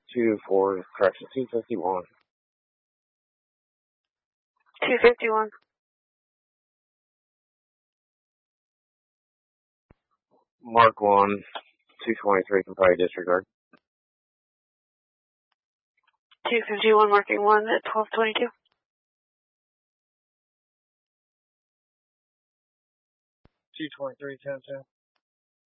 224, correction, 251. 251. Mark 1, 223, can probably disregard. 251, marking 1 at 1222. 223, 10-10.